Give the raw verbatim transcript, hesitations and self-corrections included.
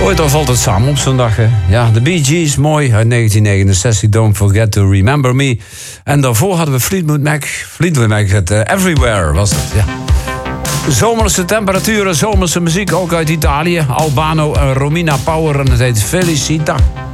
Ooit al valt het samen op zo'n dag, hè? Ja, de Bee Gees, mooi, uit negentien negenenzestig, Don't Forget to Remember Me. En daarvoor hadden we Fleetwood Mac, Fleetwood Mac, het uh, Everywhere was het, ja. Zomerse temperaturen, zomerse muziek, ook uit Italië. Albano en Romina Power en het heet Felicita.